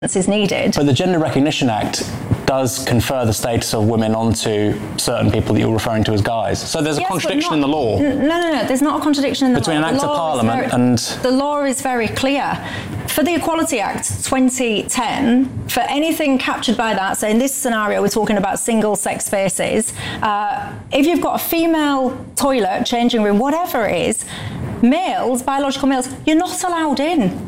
is needed. But the Gender Recognition Act does confer the status of women onto certain people that you're referring to as guys. So there's a contradiction in the law. No, there's not a contradiction in the law. Between an Act of Parliament and... The law is very clear. For the Equality Act 2010, for anything captured by that, so in this scenario we're talking about single-sex spaces, if you've got a female toilet, changing room, whatever it is, males, biological males, you're not allowed in.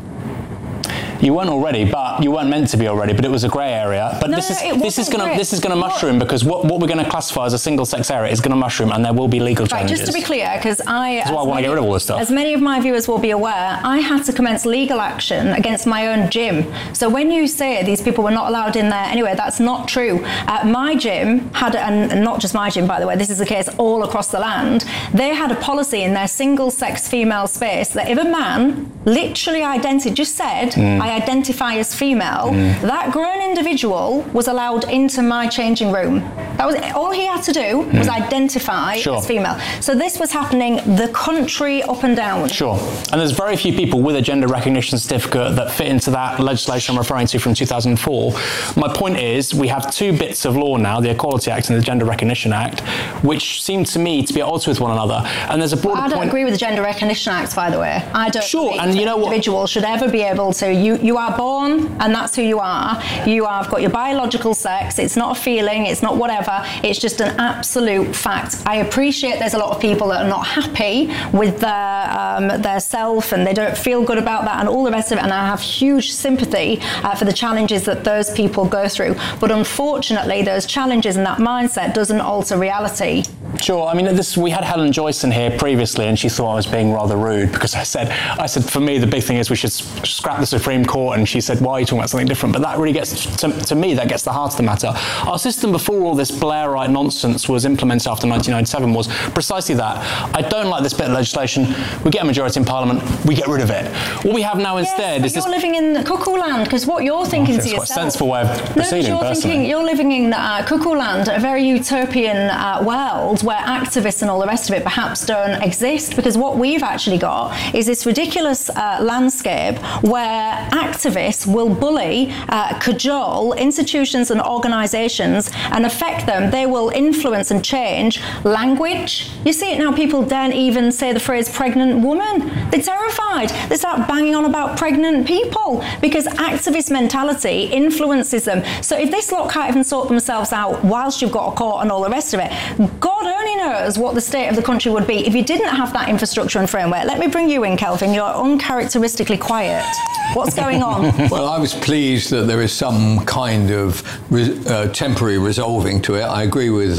You weren't already, but you weren't meant to be already, but it was a grey area. But this is going to mushroom, because what we're going to classify as a single-sex area is going to mushroom, and there will be legal changes. Right, just to be clear, because that's why I want to get rid of all this stuff. As many of my viewers will be aware, I had to commence legal action against my own gym. So when you say these people were not allowed in there anyway, that's not true. My gym had, and not just my gym, by the way, this is the case all across the land, they had a policy in their single-sex female space that if a man literally just said, I identify as female, that grown individual was allowed into my changing room. That was all he had to do, was identify as female. So this was happening the country up and down. Sure. And there's very few people with a gender recognition certificate that fit into that legislation I'm referring to from 2004. My point is, we have two bits of law now, the Equality Act and the Gender Recognition Act, which seem to me to be at odds with one another. And there's a broader point... I don't agree with the Gender Recognition Act, by the way. I don't think and you know what? An individual should ever be able to... You are born, and that's who you are. You have got your biological sex. It's not a feeling. It's not whatever. It's just an absolute fact. I appreciate there's a lot of people that are not happy with their self, and they don't feel good about that and all the rest of it, and I have huge sympathy for the challenges that those people go through. But unfortunately, those challenges and that mindset doesn't alter reality. Sure. I mean, we had Helen Joyce in here previously, and she thought I was being rather rude because I said, for me, the big thing is we should scrap the Supreme Court, and she said, why are you talking about something different? But that really gets, to me, that gets the heart of the matter. Our system before all this Blairite nonsense was implemented after 1997 was precisely that. I don't like this bit of legislation. We get a majority in Parliament, we get rid of it. What we have now instead is this... You're living in cuckoo land, because what you're thinking to yourself... It's quite a sensible way of proceeding, personally. You're living in cuckoo land, a very utopian world where activists and all the rest of it perhaps don't exist, because what we've actually got is this ridiculous landscape where activists will bully, cajole institutions and organisations and affect them. They will influence and change language. You see it now, people daren't even say the phrase pregnant woman. They're terrified. They start banging on about pregnant people because activist mentality influences them. So if this lot can't even sort themselves out whilst you've got a court and all the rest of it, God only knows what the state of the country would be if you didn't have that infrastructure and framework. Let me bring you in, Kelvin. You're uncharacteristically quiet. What's going on? Well, I was pleased that there is some kind of temporary resolving to it. I agree with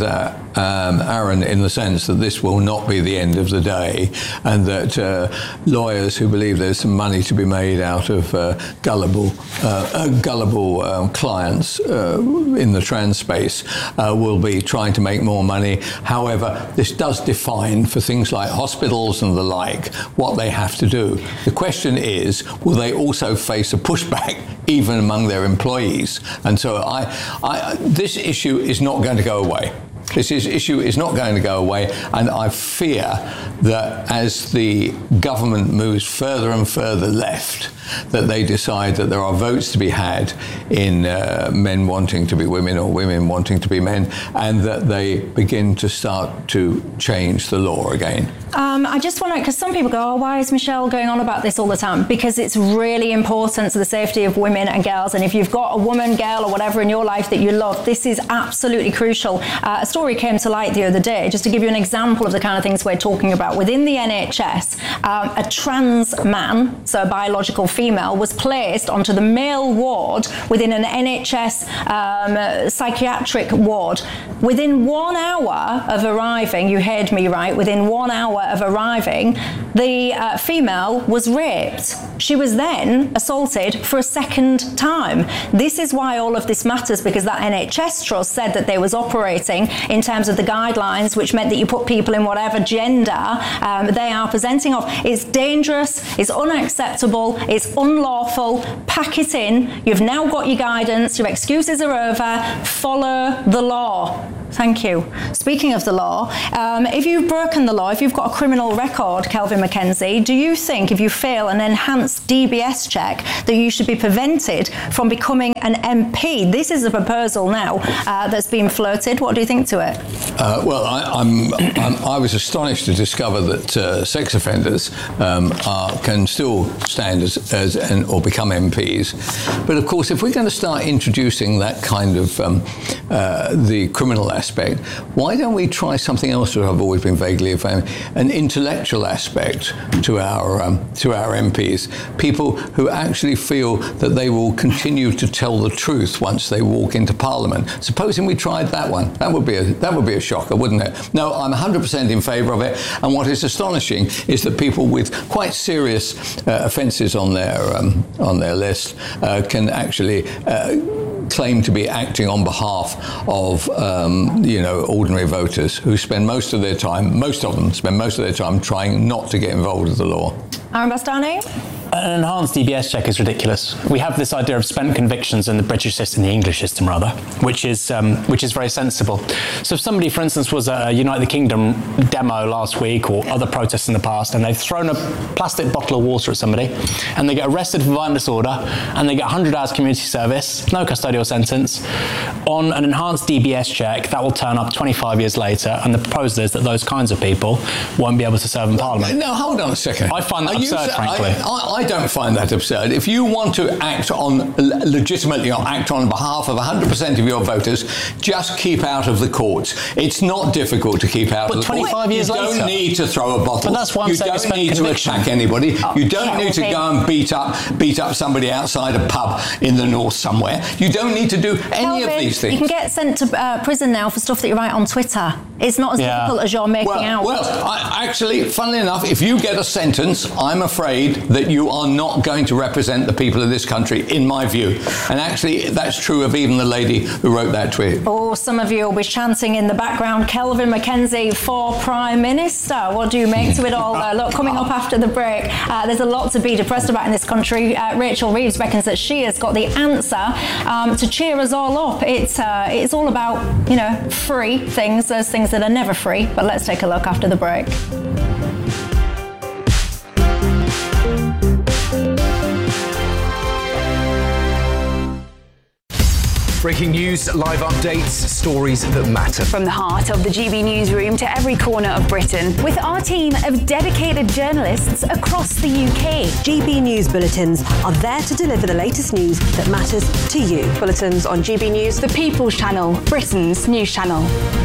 Aaron in the sense that this will not be the end of the day, and that lawyers who believe there's some money to be made out of gullible clients in the trans space will be trying to make more money. However, this does define for things like hospitals and the like what they have to do. The question is, will they also face a pushback even among their employees? And so this issue is not going to go away. This issue is not going to go away, and I fear that as the government moves further and further left, that they decide that there are votes to be had in men wanting to be women or women wanting to be men, and that they begin to start to change the law again. I just want to, because some people go, why is Michelle going on about this all the time? Because it's really important to the safety of women and girls, and if you've got a woman, girl or whatever in your life that you love, this is absolutely crucial. A story came to light the other day, just to give you an example of the kind of things we're talking about. Within the NHS, a trans man, so a biological female, was placed onto the male ward within an NHS psychiatric ward. Within 1 hour of arriving, you heard me right, within 1 hour of arriving, the female was raped. She was then assaulted for a second time. This is why all of this matters, because that NHS trust said that they was operating in terms of the guidelines, which meant that you put people in whatever gender they are presenting of. It's dangerous, it's unacceptable, it's unlawful. Pack it in. You've now got your guidance, your excuses are over. Follow the law. Thank you. Speaking of the law, if you've broken the law, if you've got a criminal record, Kelvin MacKenzie, do you think if you fail an enhanced DBS check that you should be prevented from becoming an MP? This is a proposal now that's been floated. What do you think to it? Well, I was astonished to discover that sex offenders can still stand as or become MPs. But of course, if we're going to start introducing that kind of the criminal aspect, why don't we try something else that I've always been vaguely a fan, an intellectual aspect to our MPs, people who actually feel that they will continue to tell the truth once they walk into Parliament. Supposing we tried that one, that would be a shocker, wouldn't it? No, I'm 100% in favour of it. And what is astonishing is that people with quite serious offences on their list can actually claim to be acting on behalf of ordinary voters who spend most of them spend most of their time trying not to get involved with the law. Aaron Bastani? An enhanced DBS check is ridiculous. We have this idea of spent convictions in the British system, the English system rather, which is very sensible. So if somebody, for instance, was at a Unite the Kingdom demo last week or other protests in the past, and they've thrown a plastic bottle of water at somebody, and they get arrested for violent disorder, and they get 100 hours community service, no custodial sentence, on an enhanced DBS check, that will turn up 25 years later, and the proposal is that those kinds of people won't be able to serve in Parliament. Now, hold on a second. I find that absurd, frankly. I don't find that absurd. If you want to act legitimately act on behalf of 100% of your voters, just keep out of the courts. It's not difficult to keep out of the courts. But 25 years later... You don't need to throw a bottle. But that's why I'm saying you don't need to attack anybody. You don't need to go and beat up somebody outside a pub in the north somewhere. You don't need to do any of these things. You can get sent to prison now for stuff that you write on Twitter. It's not as difficult as you're making out. Well, actually, funnily enough, if you get a sentence, I'm afraid that you are not going to represent the people of this country, in my view. And actually, that's true of even the lady who wrote that tweet. Oh, some of you will be chanting in the background, Kelvin MacKenzie for Prime Minister. What do you make to it all? Look, coming up after the break, there's a lot to be depressed about in this country. Rachel Reeves reckons that she has got the answer to cheer us all up. It's all about, free things. There's things that are never free. But let's take a look after the break. Breaking news, live updates, stories that matter. From the heart of the GB newsroom to every corner of Britain, with our team of dedicated journalists across the UK. GB News Bulletins are there to deliver the latest news that matters to you. Bulletins on GB News, the People's Channel, Britain's news channel.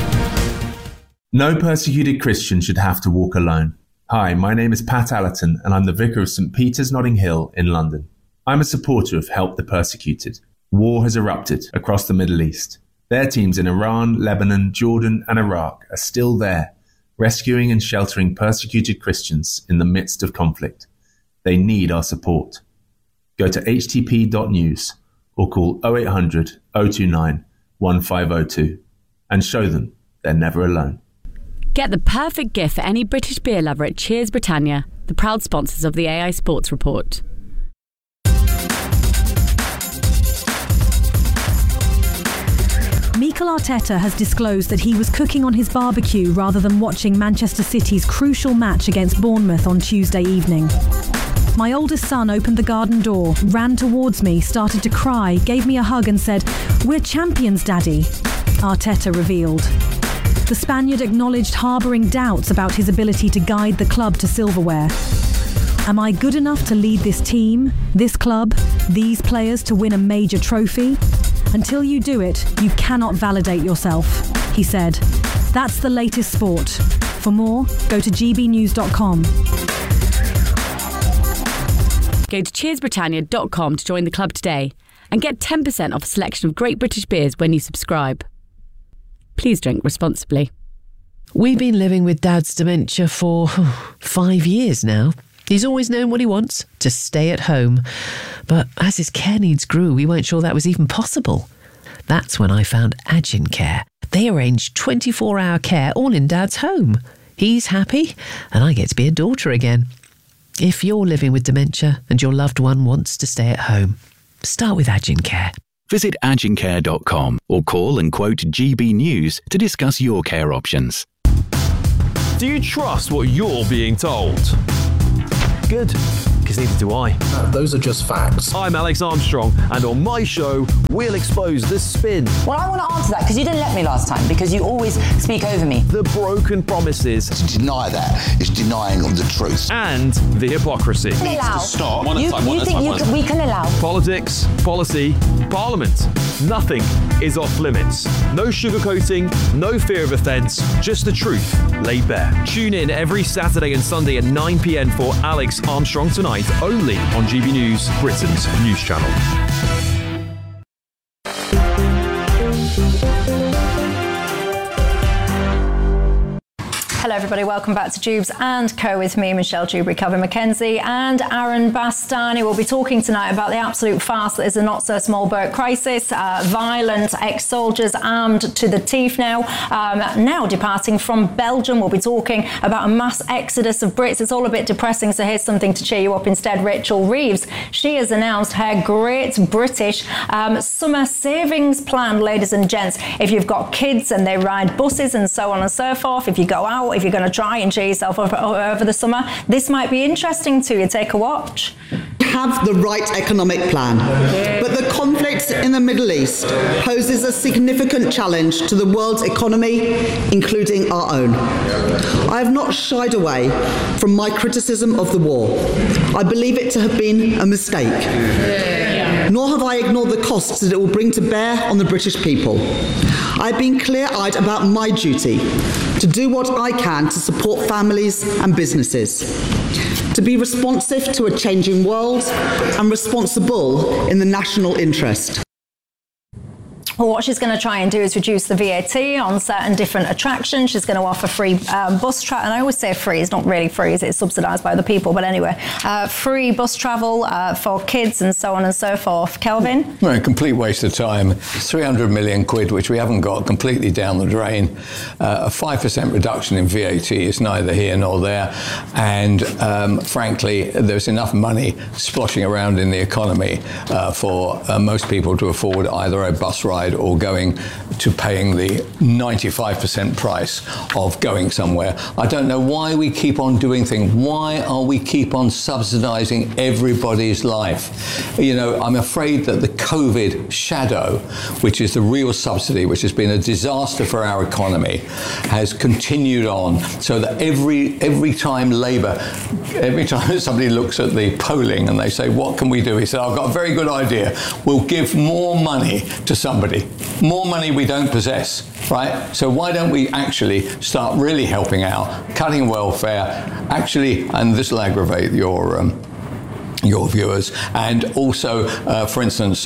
No persecuted Christian should have to walk alone. Hi, my name is Pat Allerton and I'm the Vicar of St Peter's Notting Hill in London. I'm a supporter of Help the Persecuted. War has erupted across the Middle East. Their teams in Iran, Lebanon, Jordan and Iraq are still there, rescuing and sheltering persecuted Christians in the midst of conflict. They need our support. Go to htp.news or call 0800 029 1502 and show them they're never alone. Get the perfect gift for any British beer lover at Cheers Britannia, the proud sponsors of the AI Sports Report. Mikel Arteta has disclosed that he was cooking on his barbecue rather than watching Manchester City's crucial match against Bournemouth on Tuesday evening. My oldest son opened the garden door, ran towards me, started to cry, gave me a hug and said, "We're champions, Daddy," Arteta revealed. The Spaniard acknowledged harbouring doubts about his ability to guide the club to silverware. Am I good enough to lead this team, this club, these players to win a major trophy? Until you do it, you cannot validate yourself, he said. That's the latest sport. For more, go to gbnews.com. Go to cheersbritannia.com to join the club today and get 10% off a selection of great British beers when you subscribe. Please drink responsibly. We've been living with Dad's dementia for 5 years now. He's always known what he wants, to stay at home. But as his care needs grew, we weren't sure that was even possible. That's when I found Agin Care. They arrange 24-hour care all in Dad's home. He's happy, and I get to be a daughter again. If you're living with dementia and your loved one wants to stay at home, start with Agin Care. Visit agincare.com or call and quote GB News to discuss your care options. Do you trust what you're being told? Good, because neither do I. Those are just facts. I'm Alex Armstrong, and on my show, we'll expose the spin. Well, I want to answer that, because you didn't let me last time, because you always speak over me. The broken promises. To deny that is denying of the truth. And the hypocrisy. We can allow. Stop. We can allow. Politics, policy, parliament. Nothing is off limits. No sugarcoating, no fear of offence, just the truth laid bare. Tune in every Saturday and Sunday at 9 p.m. for Alex Armstrong Tonight, only on GB News, Britain's news channel. Hello everybody, welcome back to Jubes and Co with me, Michelle Dewberry, Kevin McKenzie and Aaron Bastani. We'll be talking tonight about the absolute farce that is the not so small boat crisis, violent ex-soldiers armed to the teeth now departing from Belgium. We'll be talking about a mass exodus of Brits. It's all a bit depressing, so here's something to cheer you up instead. Rachel Reeves, she has announced her Great British summer savings plan, ladies and gents. If you've got kids and they ride buses and so on and so forth, if you go out, if you're going to try and cheer yourself over the summer, this might be interesting to you. Take a watch. Have the right economic plan, but the conflict in the Middle East poses a significant challenge to the world's economy, including our own. I have not shied away from my criticism of the war. I believe it to have been a mistake. Nor have I ignored the costs that it will bring to bear on the British people. I've been clear-eyed about my duty to do what I can to support families and businesses, to be responsive to a changing world and responsible in the national interest. Well, what she's going to try and do is reduce the VAT on certain different attractions. She's going to offer free bus travel. And I always say free. It's not really free. It's subsidised by the people. But anyway, free bus travel for kids and so on and so forth. Kelvin? Well, a complete waste of time. 300 million quid, which we haven't got, completely down the drain. A 5% reduction in VAT is neither here nor there. And frankly, there's enough money splashing around in the economy for most people to afford either a bus ride or going to paying the 95% price of going somewhere. I don't know why we keep on doing things. Why are we keep on subsidising everybody's life? You know, I'm afraid that the COVID shadow, which is the real subsidy, which has been a disaster for our economy, has continued on, so that every time somebody looks at the polling and they say, what can we do? He said, I've got a very good idea. We'll give more money to somebody. More money we don't possess, right? So why don't we actually start really helping out, cutting welfare, actually, and this will aggravate your viewers, and also, for instance,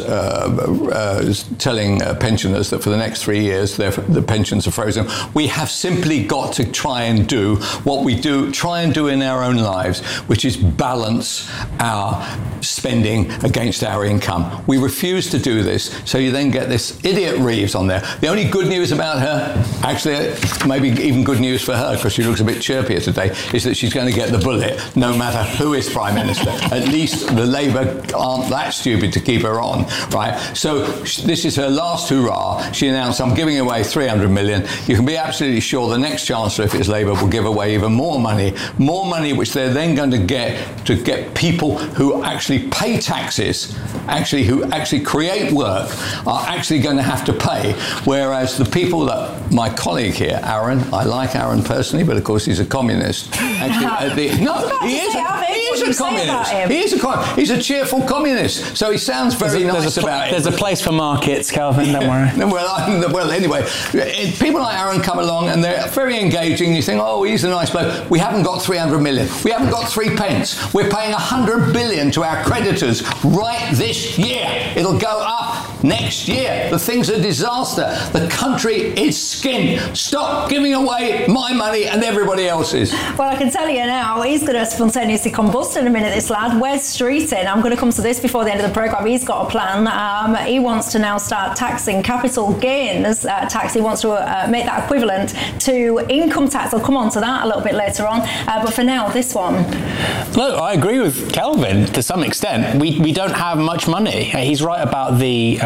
telling pensioners that for the next 3 years the pensions are frozen. We have simply got to try and do what we try and do in our own lives, which is balance our spending against our income. We refuse to do this, so you then get this idiot Reeves on there. The only good news about her, actually maybe even good news for her, because she looks a bit chirpier today, is that she's going to get the bullet no matter who is Prime Minister. At least the Labour aren't that stupid to keep her on, right? So this is her last hurrah. She announced, I'm giving away 300 million. You can be absolutely sure the next Chancellor, if it's Labour, will give away even more money which they're then going to get people who actually pay taxes, who actually create work, are actually going to have to pay, whereas the people that my colleague here, Aaron, I like Aaron personally, but of course he's a communist. Actually, he is a communist. He is a communist. He's a cheerful communist, so he sounds very nice about it. There's a place for markets, Calvin, don't worry. Well, anyway, people like Aaron come along and they're very engaging. You think, oh, he's a nice bloke. We haven't got 300 million. We haven't got 3 pence. We're paying 100 billion to our creditors right this year. It'll go up next year. The thing's a disaster. The country is skinned. Stop giving away my money and everybody else's. Well, I can tell you now, he's going to spontaneously combust in a minute, this lad. Where's Streeting? I'm going to come to this before the end of the programme. He's got a plan. He wants to now start taxing capital gains tax. He wants to make that equivalent to income tax. I'll come on to that a little bit later on. But for now, this one. Look, I agree with Kelvin to some extent. We don't have much money. He's right about the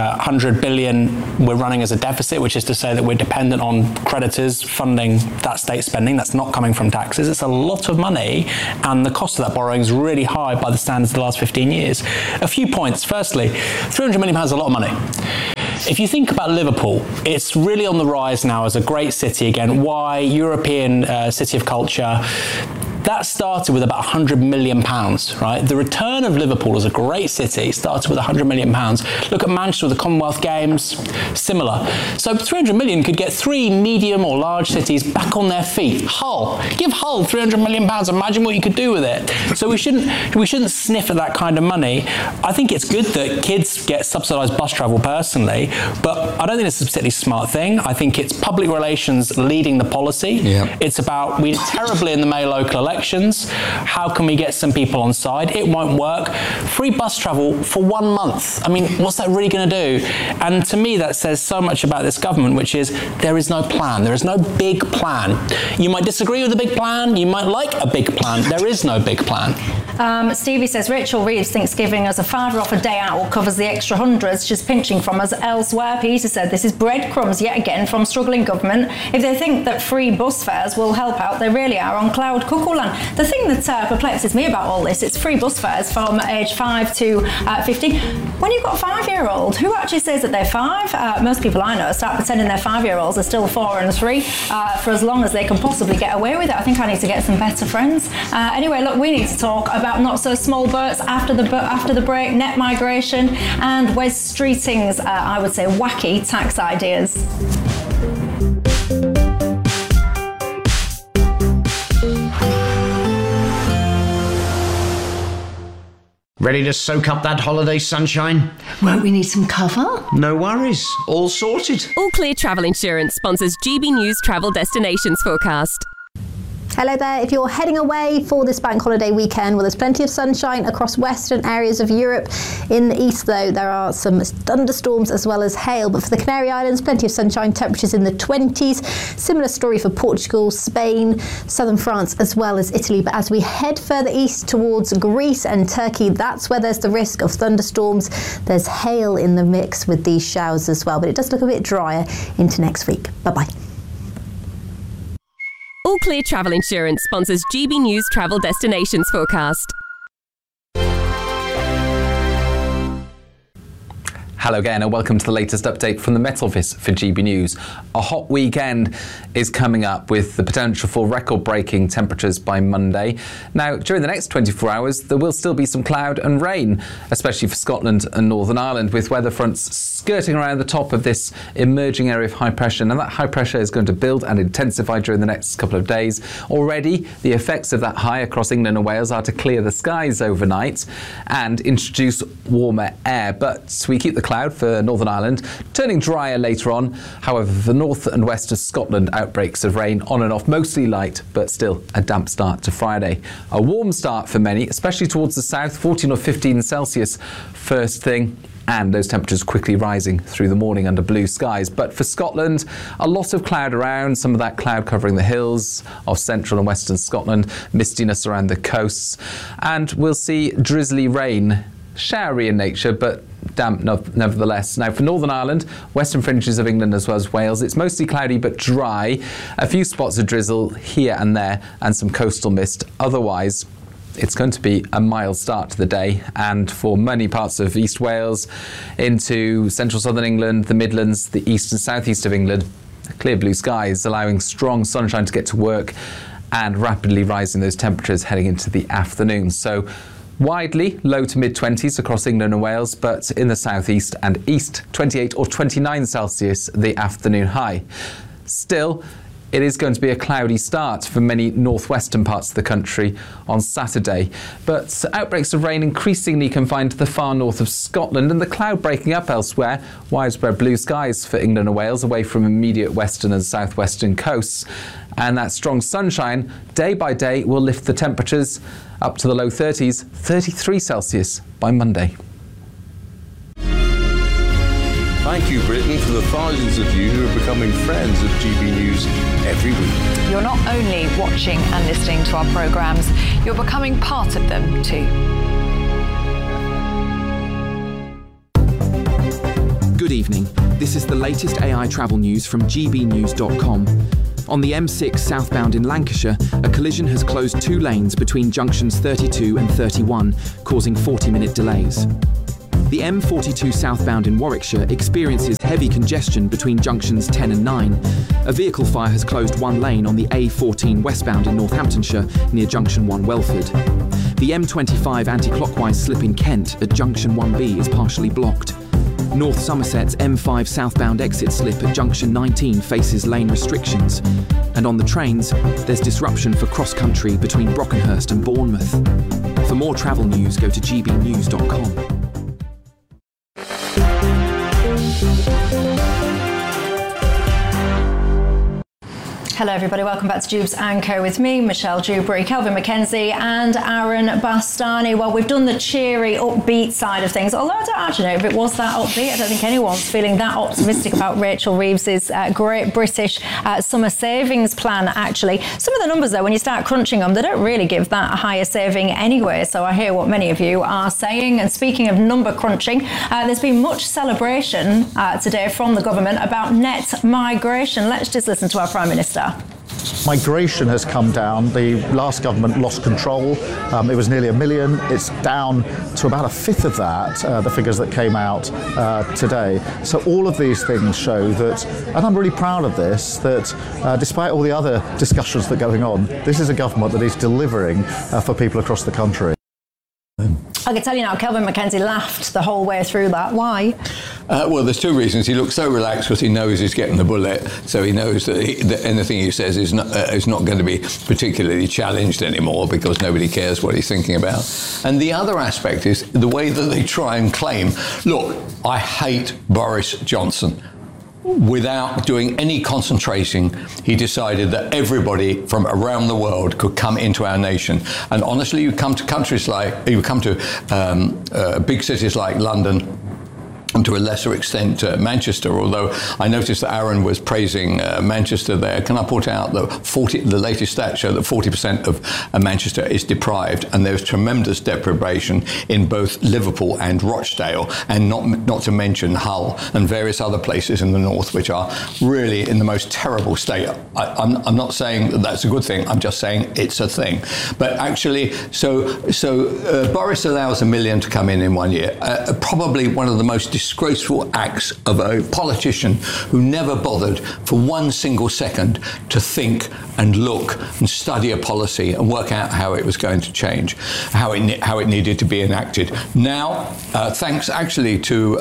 100 billion we're running as a deficit, which is to say that we're dependent on creditors funding that state spending. That's not coming from taxes. It's a lot of money, and the cost of that borrowing is really high by the standards of the last 15 years. A few points. Firstly, £300 million is a lot of money. If you think about Liverpool, it's really on the rise now as a great city again. Why? European city of culture. That started with about £100 million, right? The return of Liverpool as a great city started with £100 million. Look at Manchester with the Commonwealth Games, similar. So 300 million could get 3 medium or large cities back on their feet. Hull, give Hull £300 million. Imagine what you could do with it. So we shouldn't sniff at that kind of money. I think it's good that kids get subsidised bus travel personally, but I don't think it's a particularly smart thing. I think it's public relations leading the policy. Yeah. It's about, we did terribly in the May local elections. How can we get some people on side? It won't work. Free bus travel for 1 month. I mean, what's that really going to do? And to me, that says so much about this government, which is there is no plan. There is no big plan. You might disagree with the big plan. You might like a big plan. There is no big plan. Stevie says, Rachel Reeves thinks giving us a £5 off a day out covers the extra hundreds she's pinching from us elsewhere. Peter said, this is breadcrumbs yet again from struggling government. If they think that free bus fares will help out, they really are on cloud cuckoo land. The thing that perplexes me about all this, it's free bus fares from age 5 to 50. When you've got a 5-year-old, who actually says that they're 5? Most people I know start pretending they're 5-year-olds are still 4 and 3 for as long as they can possibly get away with it. I think I need to get some better friends. Anyway, look, we need to talk about not so small boats after the break, net migration, and Wes Streeting's, I would say, wacky tax ideas. Ready to soak up that holiday sunshine? Won't we need some cover? No worries, all sorted. All Clear Travel Insurance sponsors GB News Travel Destinations Forecast. Hello there. If you're heading away for this bank holiday weekend, well, there's plenty of sunshine across western areas of Europe. In the east, though, there are some thunderstorms as well as hail. But for the Canary Islands, plenty of sunshine, temperatures in the 20s. Similar story for Portugal, Spain, southern France, as well as Italy. But as we head further east towards Greece and Turkey, that's where there's the risk of thunderstorms. There's hail in the mix with these showers as well. But it does look a bit drier into next week. Bye-bye. All Clear Travel Insurance sponsors GB News Travel Destinations Forecast. Hello again and welcome to the latest update from the Met Office for GB News. A hot weekend is coming up with the potential for record-breaking temperatures by Monday. Now, during the next 24 hours, there will still be some cloud and rain, especially for Scotland and Northern Ireland, with weather fronts skirting around the top of this emerging area of high pressure. Now, that high pressure is going to build and intensify during the next couple of days. Already, the effects of that high across England and Wales are to clear the skies overnight and introduce warmer air. But we keep the cloud for Northern Ireland, turning drier later on. However, for the north and west of Scotland, outbreaks of rain on and off, mostly light, but still a damp start to Friday. A warm start for many, especially towards the south, 14 or 15 Celsius first thing, and those temperatures quickly rising through the morning under blue skies. But for Scotland, a lot of cloud around, some of that cloud covering the hills of central and western Scotland, mistiness around the coasts, and we'll see drizzly rain, showery in nature, but damp nevertheless. Now for Northern Ireland, western fringes of England as well as Wales, it's mostly cloudy but dry. A few spots of drizzle here and there and some coastal mist. Otherwise, it's going to be a mild start to the day, and for many parts of East Wales into central southern England, the Midlands, the east and southeast of England, clear blue skies allowing strong sunshine to get to work and rapidly rising those temperatures heading into the afternoon. So widely low to mid-20s across England and Wales, but in the southeast and east, 28 or 29 Celsius the afternoon high. Still, it is going to be a cloudy start for many northwestern parts of the country on Saturday, but outbreaks of rain increasingly confined to the far north of Scotland, and the cloud breaking up elsewhere. Widespread blue skies for England and Wales away from immediate western and southwestern coasts. And that strong sunshine, day by day, will lift the temperatures up to the low 30s, 33 Celsius by Monday. Thank you, Britain, for the thousands of you who are becoming friends of GB News every week. You're not only watching and listening to our programmes, you're becoming part of them too. Good evening. This is the latest AI travel news from gbnews.com. On the M6 southbound in Lancashire, a collision has closed 2 lanes between junctions 32 and 31, causing 40-minute delays. The M42 southbound in Warwickshire experiences heavy congestion between junctions 10 and 9. A vehicle fire has closed 1 lane on the A14 westbound in Northamptonshire near junction 1 Welford. The M25 anti-clockwise slip in Kent at junction 1B is partially blocked. North Somerset's M5 southbound exit slip at junction 19 faces lane restrictions. And on the trains, there's disruption for cross-country between Brockenhurst and Bournemouth. For more travel news, go to gbnews.com. Hello everybody, welcome back to Jubes & Co with me, Michelle Dewberry, Kelvin McKenzie and Aaron Bastani. Well, we've done the cheery, upbeat side of things, although I don't actually know if it was that upbeat. I don't think anyone's feeling that optimistic about Rachel Reeves's Great British Summer Savings Plan, actually. Some of the numbers, though, when you start crunching them, they don't really give that higher saving anyway, so I hear what many of you are saying. And speaking of number crunching, there's been much celebration today from the government about net migration. Let's just listen to our Prime Minister. Migration has come down. The last government lost control. It was nearly 1 million. It's down to about 1/5 of that, the figures that came out today. So all of these things show that, and I'm really proud of this, that despite all the other discussions that are going on, this is a government that is delivering for people across the country. I can tell you now, Kelvin McKenzie laughed the whole way through that. Why? Well, there's 2 reasons. He looks so relaxed because he knows he's getting the bullet, so he knows that, that anything he says is not going to be particularly challenged anymore because nobody cares what he's thinking about. And the other aspect is the way that they try and claim, look, I hate Boris Johnson. Without doing any concentration, he decided that everybody from around the world could come into our nation. And honestly, you come to big cities like London, and to a lesser extent Manchester, although I noticed that Aaron was praising Manchester there. Can I point out that the latest stats show that 40% of Manchester is deprived, and there's tremendous deprivation in both Liverpool and Rochdale, and not to mention Hull and various other places in the north which are really in the most terrible state. I'm not saying that that's a good thing, I'm just saying it's a thing. But actually, so Boris allows 1 million to come in 1 year. Probably one of the most disgraceful acts of a politician who never bothered for 1 single second to think and look and study a policy and work out how it was going to change, how it needed to be enacted. Now, thanks actually to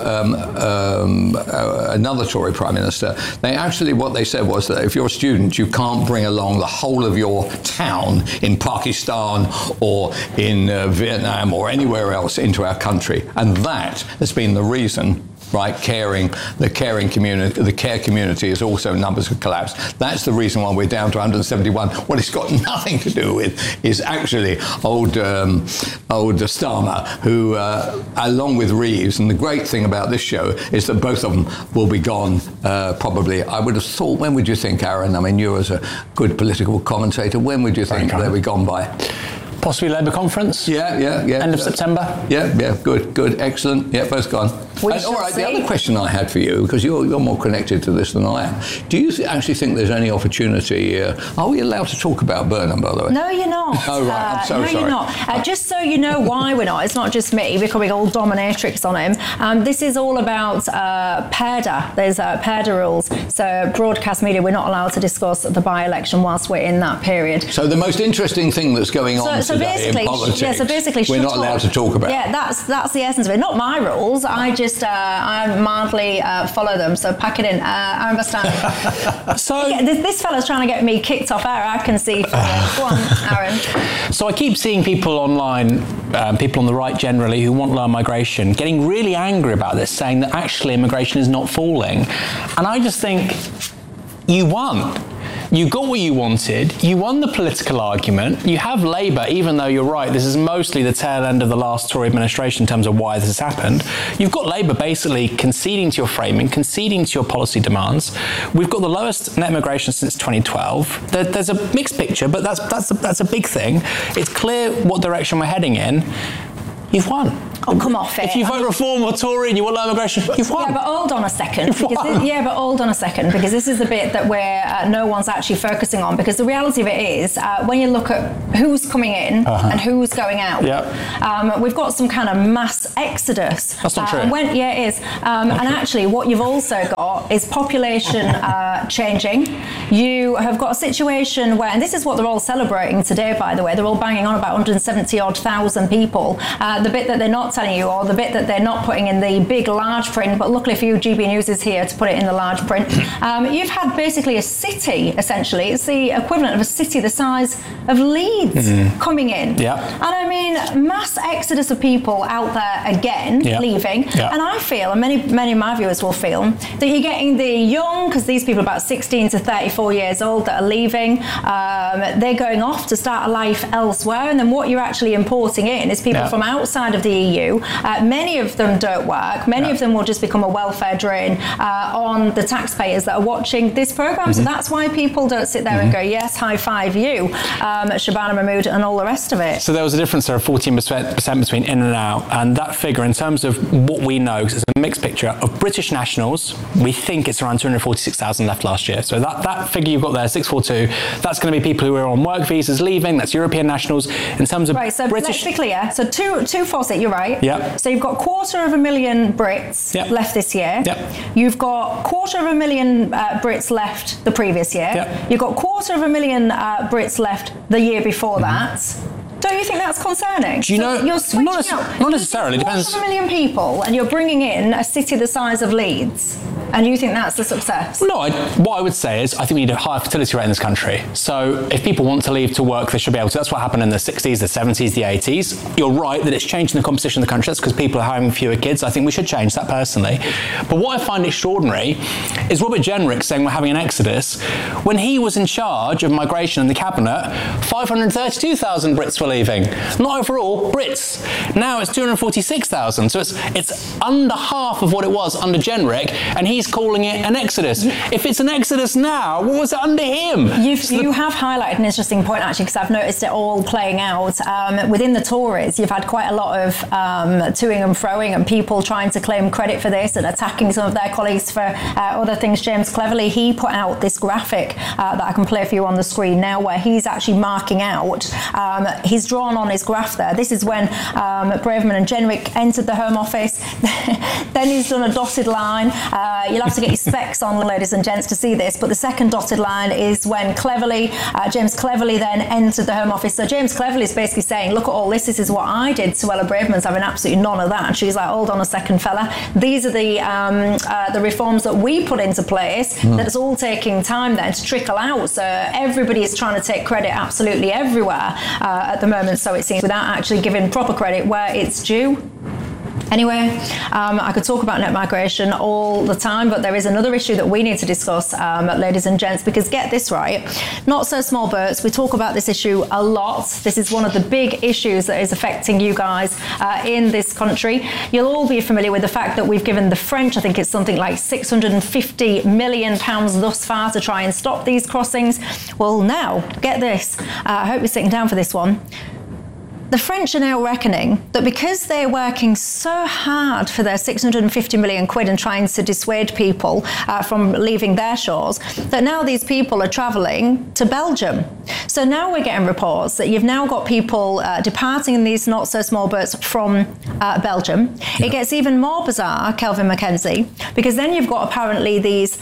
another Tory Prime Minister, what they said was that if you're a student, you can't bring along the whole of your town in Pakistan or in Vietnam or anywhere else into our country. And that has been the reason, right? The care community is also numbers have collapsed. That's the reason why we're down to 171. What it's got nothing to do with is actually old Starmer, who, along with Reeves, and the great thing about this show is that both of them will be gone probably. I would have thought, when would you think, Aaron? I mean, you as a good political commentator, when would you think they'll be gone by? Possibly Labour conference? Yeah. End of September? Yeah, good, excellent. Yeah, both gone. All right, the other question I had for you, because you're more connected to this than I am, do you actually think there's any opportunity? Are we allowed to talk about Burnham, by the way? No, you're not. Oh, right, I'm so sorry. No, you're not. Just so you know why we're not, it's not just me becoming all dominatrix on him. This is all about PERDA. There's PERDA rules. So broadcast media, we're not allowed to discuss the by-election whilst we're in that period. So the most interesting thing that's going on today in politics, we're not allowed to talk about. Yeah, that's the essence of it. Not my rules. I mildly follow them. So pack it in. Aaron Bastani. So this fella's trying to get me kicked off air. I can see. Go on, Aaron. So I keep seeing people online, people on the right generally, who want lower migration, getting really angry about this, saying that actually immigration is not falling. And I just think, you won. You got what you wanted. You won the political argument. You have Labour, even though you're right, this is mostly the tail end of the last Tory administration in terms of why this has happened. You've got Labour basically conceding to your framing, conceding to your policy demands. We've got the lowest net migration since 2012. There's a mixed picture, but that's a big thing. It's clear what direction we're heading in. You've won. Oh, come off it. If you vote Reform or Tory and you want low immigration, you've won. Yeah, but hold on a second. Because this is the bit that no one's actually focusing on. Because the reality of it is, when you look at who's coming in and who's going out, we've got some kind of mass exodus. That's not true. It is. And actually, what you've also got is population changing. You have got a situation where, and this is what they're all celebrating today, by the way, they're all banging on about 170,000 people. The bit that they're not telling you, or the bit that they're not putting in the big large print, but luckily for you, GB News is here to put it in the large print. You've had basically a city, essentially. It's the equivalent of a city the size of Leeds coming in. Yeah. And I mean, mass exodus of people out there again, leaving. Yeah. And I feel, and many of my viewers will feel, that you're getting the young, because these people are about 16 to 34 years old that are leaving. They're going off to start a life elsewhere. And then what you're actually importing in is people from outside of the EU. Many of them don't work. Many of them will just become a welfare drain on the taxpayers that are watching this programme. So that's why people don't sit there and go, yes, high five you, Shabana Mahmood and all the rest of it. So there was a difference there of 14% between in and out. And that figure, in terms of what we know, because it's a mixed picture, of British nationals, we think it's around 246,000 left last year. So that figure you've got there, 642, that's going to be people who are on work visas leaving. That's European nationals. In terms of so British... let's be clear. So 246, you're right. Yeah. So you've got 250,000 Brits left this year. Yep. You've got 250,000 Brits left the previous year. Yep. You've got 250,000 Brits left the year before that. Don't you think that's concerning? Do you know? You're switching out. Not necessarily. Depends. 250,000 people, and you're bringing in a city the size of Leeds, and you think that's a success? No. What I would say is, I think we need a higher fertility rate in this country. So if people want to leave to work, they should be able to. That's what happened in the 60s, the 70s, the 80s. You're right that it's changing the composition of the country. That's because people are having fewer kids. I think we should change that personally. But what I find extraordinary is Robert Jenrick saying we're having an exodus when he was in charge of migration in the cabinet. 532,000 Brits were leaving. Not overall, Brits. Now it's 246,000. So it's under half of what it was under Jenrick, and he's calling it an exodus. If it's an exodus now, what was it under him? You have highlighted an interesting point, actually, because I've noticed it all playing out. Within the Tories, you've had quite a lot of toing and froing and people trying to claim credit for this and attacking some of their colleagues for other things. James Cleverly, he put out this graphic that I can play for you on the screen now, where he's actually marking out, he's drawn on his graph there. This is when Braverman and Jenrick entered the Home Office. Then he's done a dotted line. You'll have to get your specs on, ladies and gents, to see this, but the second dotted line is when James Cleverly then entered the Home Office. So James Cleverly is basically saying, look at all this is what I did. Suella Braverman's having absolutely none of that. And she's like, hold on a second, fella. These are the reforms that we put into place that it's all taking time then to trickle out. So everybody is trying to take credit absolutely everywhere at the moment, so it seems, without actually giving proper credit where it's due. Anyway, I could talk about net migration all the time, but there is another issue that we need to discuss, ladies and gents, because get this right, not so small boats. We talk about this issue a lot. This is one of the big issues that is affecting you guys in this country. You'll all be familiar with the fact that we've given the French, I think it's something like £650 million thus far to try and stop these crossings. Well, now, get this. I hope you're sitting down for this one. The French are now reckoning that because they're working so hard for their 650 million quid and trying to dissuade people from leaving their shores, that now these people are travelling to Belgium. So now we're getting reports that you've now got people departing in these not so small boats from Belgium. Yeah. It gets even more bizarre, Kelvin Mackenzie, because then you've got apparently these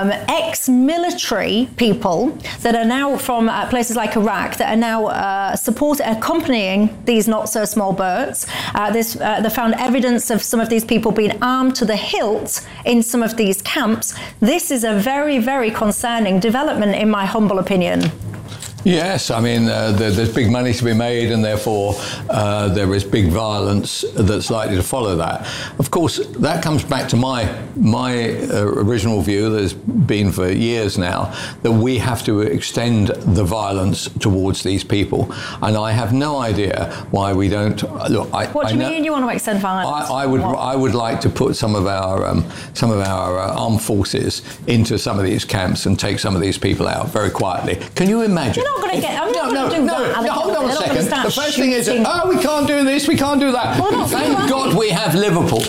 ex-military people that are now from places like Iraq that are now accompanying these not so small boats. They found evidence of some of these people being armed to the hilt in some of these camps. This is a very, very concerning development, in my humble opinion. Yes, I mean, there's big money to be made, and therefore there is big violence that's likely to follow that. Of course, that comes back to my original view that has been for years now, that we have to extend the violence towards these people. And I have no idea why we don't. Look, what do you mean you want to extend violence? I would like to put some of our armed forces into some of these camps and take some of these people out very quietly. Can you imagine? not going to get. I'm not going to do that. Hold on a second. The first thing is, shooting. we can't do this, we can't do that. Well, Thank God we have Liverpool.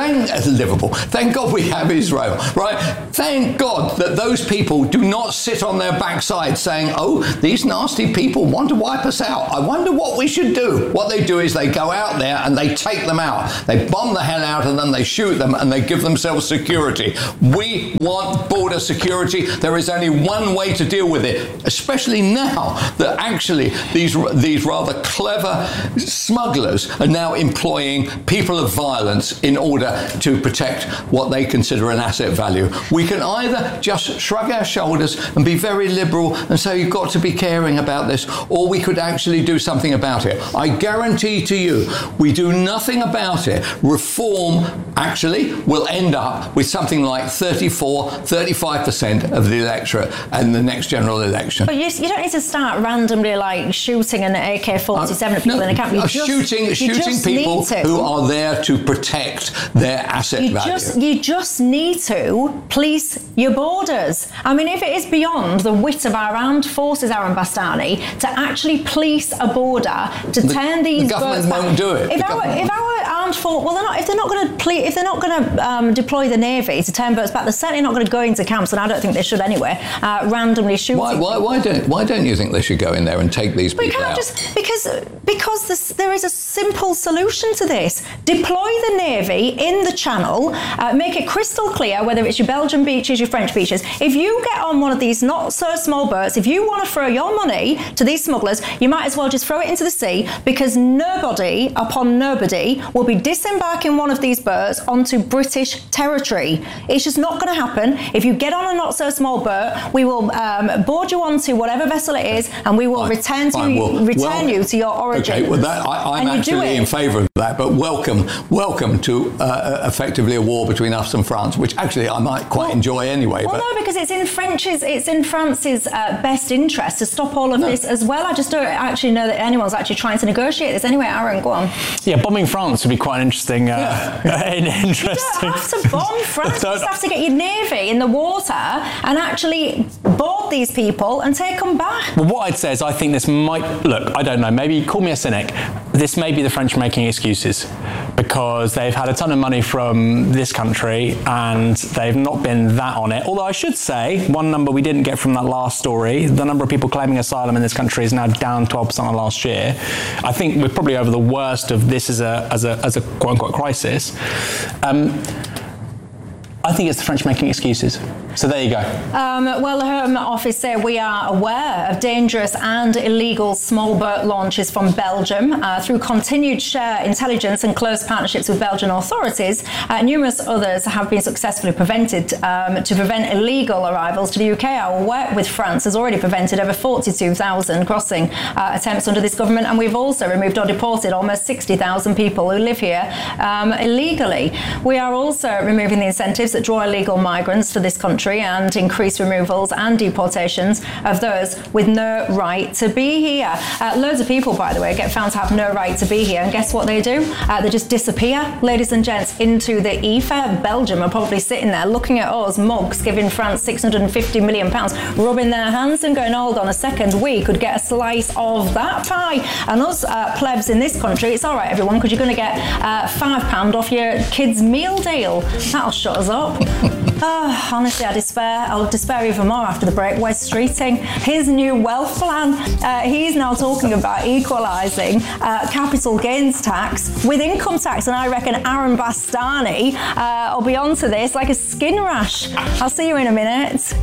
Thank God we have Israel, right? Thank God that those people do not sit on their backside saying, oh, these nasty people want to wipe us out. I wonder what we should do. What they do is they go out there and they take them out. They bomb the hell out of them, they shoot them, and they give themselves security. We want border security. There is only one way to deal with it, especially now that actually these rather clever smugglers are now employing people of violence in order to protect what they consider an asset value. We can either just shrug our shoulders and be very liberal and say you've got to be caring about this, or we could actually do something about it. I guarantee to you, we do nothing about it. Reform actually will end up with something like 35% of the electorate in the next general election. But you don't need to start randomly like shooting an AK-47 at people in a camp. Shooting people who are there to protect their asset value. You just need to police your borders. I mean, if it is beyond the wit of our armed forces, Aaron Bastani, to actually police a border, to turn these government won't do it. If our armed force, well, if they're not going to deploy the Navy to turn boats back, they're certainly not going to go into camps, and I don't think they should anyway, randomly shooting. Why don't you think they should go in there and take these people out? Because there is a simple solution to this. Deploy the Navy in the Channel, make it crystal clear whether it's your Belgian beaches, your French beaches. If you get on one of these not so small boats, if you want to throw your money to these smugglers, you might as well just throw it into the sea, because nobody will be disembarking one of these boats onto British territory. It's just not going to happen. If you get on a not so small boat, we will board you onto whatever vessel it is, and we will return you to your origin. Okay, well, I'm actually in favour of that, but welcome to effectively a war between us and France, which actually I might quite enjoy anyway. Well, no, because it's in France's best interest to stop all of this as well. I just don't actually know that anyone's actually trying to negotiate this. Anyway, Aaron, go on. Yeah, bombing France would be quite interesting. You don't have to bomb France. You just have to get your Navy in the water and actually board these people and take them back. Well, what I'd say is I think this might... Look, I don't know, maybe call me a cynic. This may be the French making excuses, because they've had a ton of money from this country and they've not been that on it. Although I should say, one number we didn't get from that last story, the number of people claiming asylum in this country is now down 12% on last year. I think we're probably over the worst of this as a quote-unquote crisis. I think it's the French making excuses. So there you go. Well, the Home Office said we are aware of dangerous and illegal small boat launches from Belgium. Through continued share intelligence and close partnerships with Belgian authorities, numerous others have been successfully prevented. To prevent illegal arrivals to the UK, our work with France has already prevented over 42,000 crossing attempts under this government, and we've also removed or deported almost 60,000 people who live here illegally. We are also removing the incentives that draw illegal migrants to this country and increase removals and deportations of those with no right to be here. Loads of people, by the way, get found to have no right to be here, and guess what they do? They just disappear, ladies and gents, into the ether. Belgium are probably sitting there looking at us mugs giving France £650 million, rubbing their hands and going, hold on a second, we could get a slice of that pie. And us plebs in this country, it's all right, everyone, because you're going to get £5 off your kids' meal deal. That'll shut us up. Honestly, I despair. I'll despair even more after the break. Wes Streeting, his new wealth plan. He's now talking about equalising capital gains tax with income tax, and I reckon Aaron Bastani will be onto this like a skin rash. I'll see you in a minute.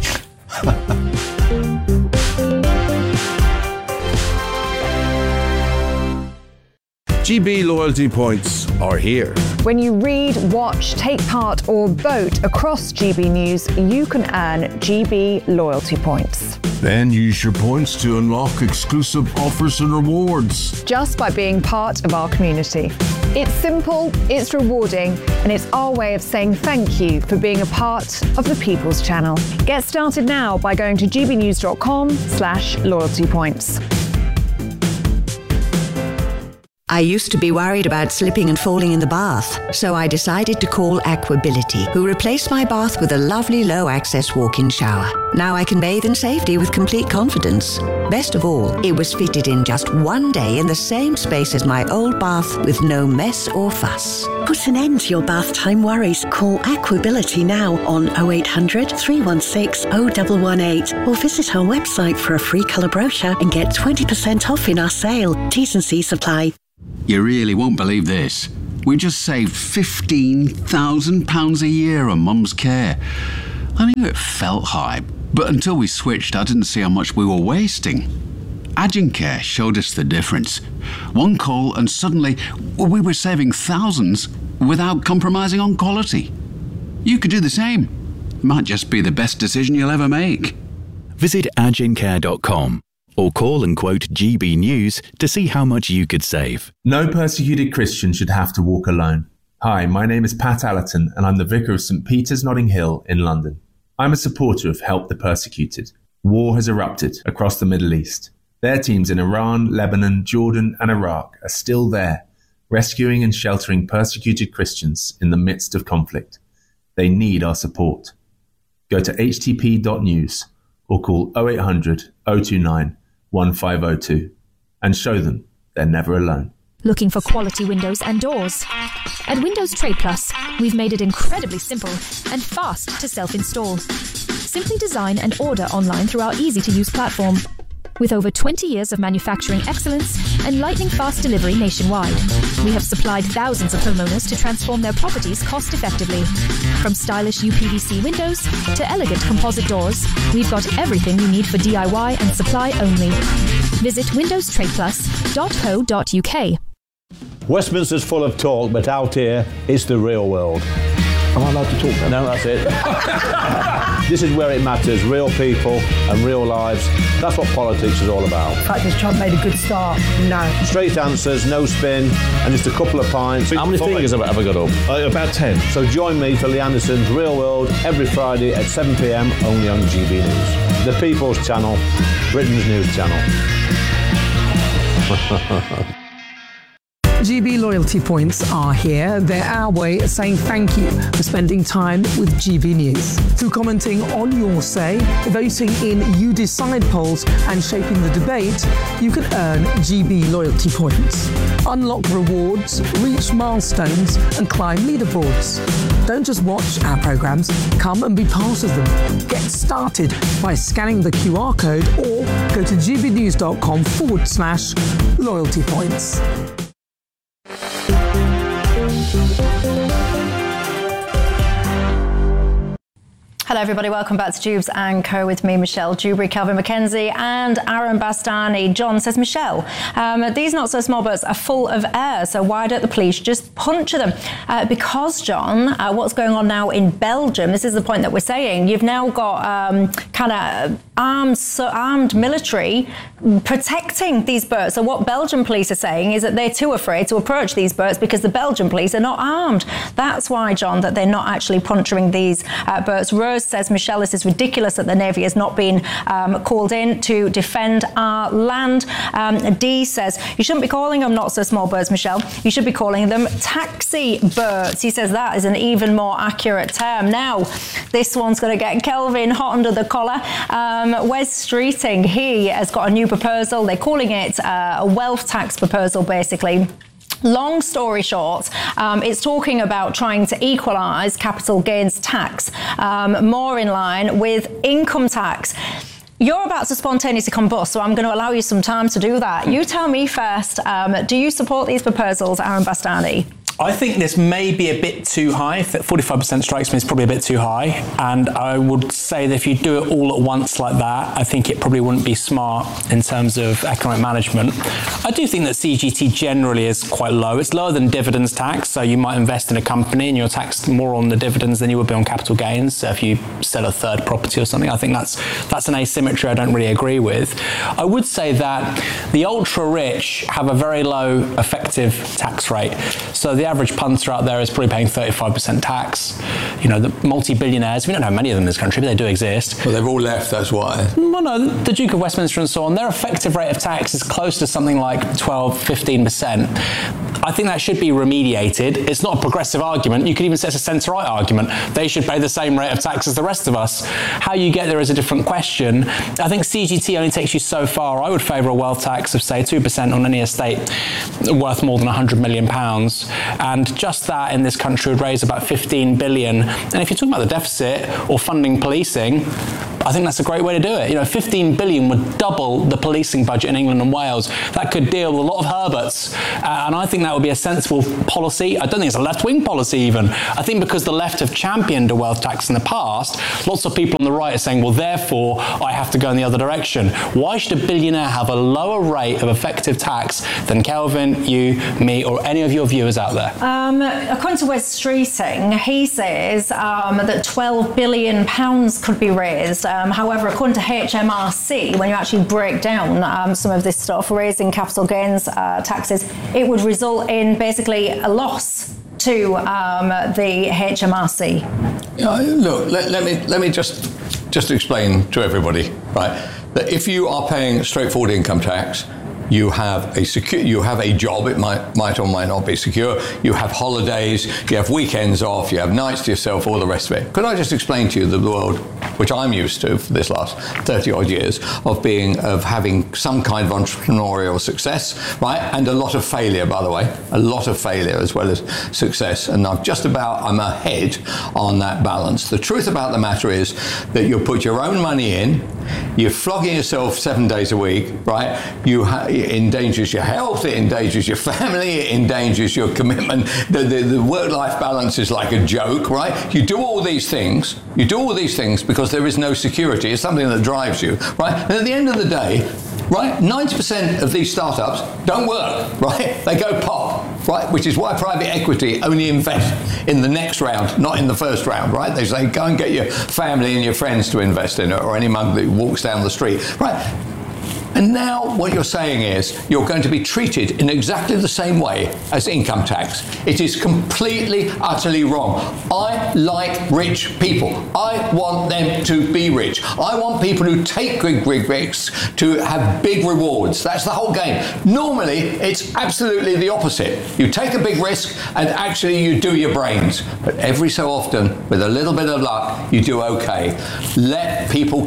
GB loyalty points are here. When you read, watch, take part or vote across GB News, you can earn GB loyalty points. Then use your points to unlock exclusive offers and rewards. Just by being part of our community. It's simple, it's rewarding, and it's our way of saying thank you for being a part of the People's Channel. Get started now by going to gbnews.com/loyalty points. I used to be worried about slipping and falling in the bath, so I decided to call Aquability, who replaced my bath with a lovely low-access walk-in shower. Now I can bathe in safety with complete confidence. Best of all, it was fitted in just one day in the same space as my old bath with no mess or fuss. Put an end to your bath time worries. Call Aquability now on 0800 316 0118 or visit our website for a free colour brochure and get 20% off in our sale. T's and C's apply. You really won't believe this. We just saved £15,000 a year on Mum's care. I knew it felt high, but until we switched, I didn't see how much we were wasting. Agencare showed us the difference. One call and suddenly we were saving thousands without compromising on quality. You could do the same. Might just be the best decision you'll ever make. Visit agencare.com or call and quote GB News to see how much you could save. No persecuted Christian should have to walk alone. Hi, my name is Pat Allerton and I'm the Vicar of St Peter's Notting Hill in London. I'm a supporter of Help the Persecuted. War has erupted across the Middle East. Their teams in Iran, Lebanon, Jordan and Iraq are still there, rescuing and sheltering persecuted Christians in the midst of conflict. They need our support. Go to htp.news or call 0800 029 1502 and show them they're never alone. Looking for quality windows and doors? At Windows Trade Plus, we've made it incredibly simple and fast to self-install. Simply design and order online through our easy-to-use platform. With over 20 years of manufacturing excellence and lightning-fast delivery nationwide, we have supplied thousands of homeowners to transform their properties cost-effectively. From stylish UPVC windows to elegant composite doors, we've got everything you need for DIY and supply only. Visit windowstradeplus.co.uk. Westminster's full of talk, but out here, it's the real world. Am I allowed to talk then? No, that's it. This is where it matters, real people and real lives. That's what politics is all about. The fact is Trump made a good start. No. Straight answers, no spin, and just a couple of pints. How many fingers have I got up? About 10. So join me for Lee Anderson's Real World every Friday at 7 p.m. only on GB News. The People's Channel, Britain's news channel. GB loyalty points are here. They're our way of saying thank you for spending time with GB News. Through commenting on your say, voting in You Decide polls and shaping the debate, you can earn GB loyalty points. Unlock rewards, reach milestones and climb leaderboards. Don't just watch our programmes, come and be part of them. Get started by scanning the QR code or go to gbnews.com/loyalty points. Hello everybody, welcome back to Jubes and Co with me, Michelle Dewberry, Calvin Mackenzie and Aaron Bastani. John says, Michelle, these not so small boats are full of air, so why don't the police just puncture them? Because, John, what's going on now in Belgium, this is the point that we're saying, you've now got kind of armed military protecting these boats. So what Belgian police are saying is that they're too afraid to approach these boats because the Belgian police are not armed. That's why, John, that they're not actually puncturing these boats. Rose says, Michelle, this is ridiculous that the Navy has not been called in to defend our land. Dee says, you shouldn't be calling them not so small birds, Michelle. You should be calling them taxi birds. He says that is an even more accurate term. Now, this one's going to get Kelvin hot under the collar. Wes Streeting, he has got a new proposal. They're calling it a wealth tax proposal, basically. Long story short, it's talking about trying to equalise capital gains tax more in line with income tax. You're about to spontaneously combust, so I'm going to allow you some time to do that. You tell me first, do you support these proposals, Aaron Bastani? I think this may be a bit too high. 45% strikes me as probably a bit too high. And I would say that if you do it all at once like that, I think it probably wouldn't be smart in terms of economic management. I do think that CGT generally is quite low. It's lower than dividends tax. So you might invest in a company and you're taxed more on the dividends than you would be on capital gains. So if you sell a third property or something, I think that's an asymmetry I don't really agree with. I would say that the ultra rich have a very low effective tax rate. So the average punter out there is probably paying 35% tax. You know, the multi-billionaires, we don't know many of them in this country, but they do exist. Well, they've all left, that's why. Well, no, the Duke of Westminster and so on, their effective rate of tax is close to something like 12, 15%. I think that should be remediated. It's not a progressive argument. You could even say it's a centre-right argument. They should pay the same rate of tax as the rest of us. How you get there is a different question. I think CGT only takes you so far. I would favour a wealth tax of, say, 2% on any estate worth more than £100 million. And just that in this country would raise about 15 billion. And if you're talking about the deficit or funding policing, I think that's a great way to do it. You know, 15 billion would double the policing budget in England and Wales. That could deal with a lot of Herberts. And I think that would be a sensible policy. I don't think it's a left-wing policy even. I think because the left have championed a wealth tax in the past, lots of people on the right are saying, well, therefore, I have to go in the other direction. Why should a billionaire have a lower rate of effective tax than Kelvin, you, me, or any of your viewers out there? According to Wes Streeting, he says that £12 billion could be raised. However, according to HMRC, when you actually break down some of this stuff, raising capital gains taxes, it would result in basically a loss to the HMRC. Look, let me just explain to everybody, right, that if you are paying straightforward income tax, you have a job. It might or might not be secure. You have holidays. You have weekends off. You have nights to yourself. All the rest of it. Could I just explain to you the world, which I'm used to for this last 30 odd years, of having some kind of entrepreneurial success, right, and a lot of failure, by the way, a lot of failure as well as success. And I'm ahead on that balance. The truth about the matter is that you put your own money in. You're flogging yourself 7 days a week, right? It endangers your health, it endangers your family, it endangers your commitment. The work-life balance is like a joke, right? You do all these things because there is no security. It's something that drives you, right? And at the end of the day, right, 90% of these startups don't work, right? They go pop, right? Which is why private equity only invest in the next round, not in the first round, right? They say, go and get your family and your friends to invest in it, or any mug that walks down the street, right? And now what you're saying is you're going to be treated in exactly the same way as income tax. It is completely, utterly wrong. I like rich people. I want them to be rich. I want people who take big risks to have big rewards. That's the whole game. Normally, it's absolutely the opposite. You take a big risk and actually you do your brains. But every so often, with a little bit of luck, you do okay. Let people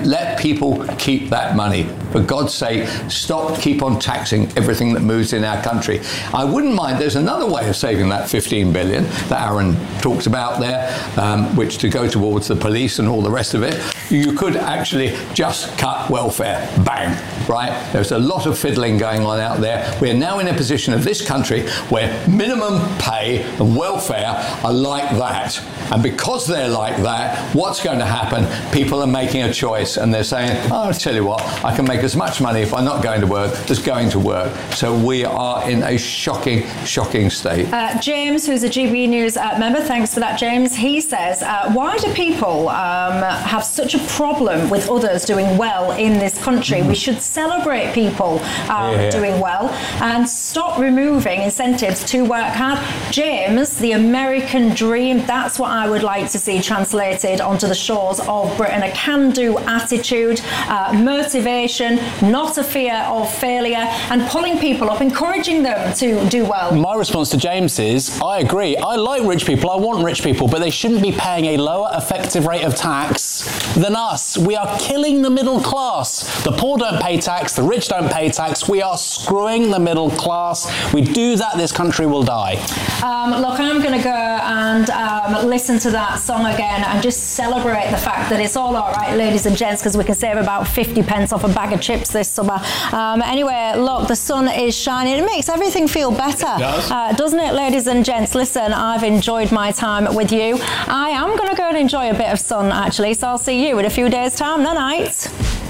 keep that money. For God's sake, keep on taxing everything that moves in our country. I wouldn't mind, there's another way of saving that 15 billion that Aaron talked about there, which to go towards the police and all the rest of it. You could actually just cut welfare. Bang, right? There's a lot of fiddling going on out there. We're now in a position of this country where minimum pay and welfare are like that. And because they're like that, what's going to happen? People are making a choice and they're saying, I'll tell you what, I can make as much money if I'm not going to work as going to work. So we are in a shocking state. James, who's a GB News member, thanks for that, James. He says, why do people have such a problem with others doing well in this country? We should celebrate people doing well and stop removing incentives to work hard. James, the American dream, that's what I would like to see translated onto the shores of Britain. A can-do attitude, motivation, not a fear of failure, and pulling people up, encouraging them to do well. My response to James is, I agree. I like rich people. I want rich people, but they shouldn't be paying a lower effective rate of tax than us. We are killing the middle class. The poor don't pay tax. The rich don't pay tax. We are screwing the middle class. We do that, this country will die. Look, I'm going to go and listen to that song again and just celebrate the fact that it's all right, ladies and gents, because we can save about 50 pence off a bag of chips this summer. Anyway, look, the sun is shining. It makes everything feel better, doesn't it, ladies and gents? Listen, I've enjoyed my time with you. I am going to go and enjoy a bit of sun, actually, so I'll see you in a few days' time. Night.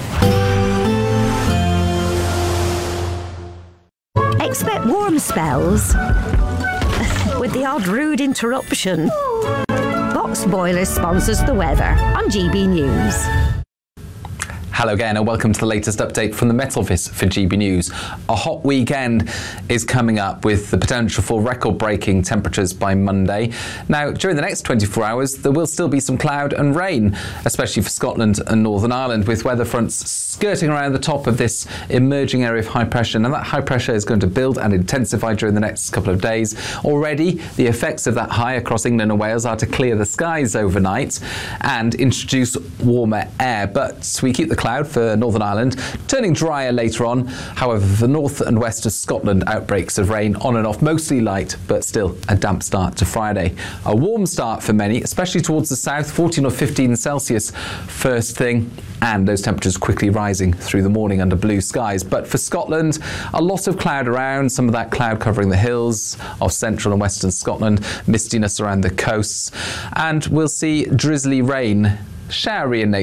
Expect warm spells with the odd rude interruption. Box Boilers sponsors the weather on GB News. Hello again and welcome to the latest update from the Met Office for GB News. A hot weekend is coming up with the potential for record-breaking temperatures by Monday. Now, during the next 24 hours, there will still be some cloud and rain, especially for Scotland and Northern Ireland, with weather fronts skirting around the top of this emerging area of high pressure. And that high pressure is going to build and intensify during the next couple of days. Already, the effects of that high across England and Wales are to clear the skies overnight and introduce warmer air. But we keep the cloud for Northern Ireland, turning drier later on. However, for the north and west of Scotland, outbreaks of rain on and off, mostly light, but still a damp start to Friday. A warm start for many, especially towards the south, 14 or 15 Celsius first thing, and those temperatures quickly rising through the morning under blue skies. But for Scotland, a lot of cloud around, some of that cloud covering the hills of central and western Scotland, mistiness around the coasts, and we'll see drizzly rain, showery in nature